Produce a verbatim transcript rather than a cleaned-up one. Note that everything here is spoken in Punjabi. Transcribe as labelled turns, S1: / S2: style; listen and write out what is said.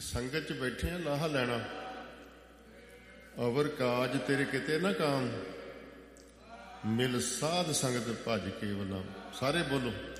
S1: ਸੰਗਤ 'ਚ ਬੈਠੇ ਆ, ਲਾਹਾ ਲੈਣਾ। ਅਵਰ ਕਾਜ ਤੇਰੇ ਕਿਤੇ ਨਾ ਕਾਮ, ਮਿਲ ਸਾਧ ਸੰਗਤ ਭਜ ਕੇਵਲ ਨਾਮ। ਸਾਰੇ ਬੋਲੋ।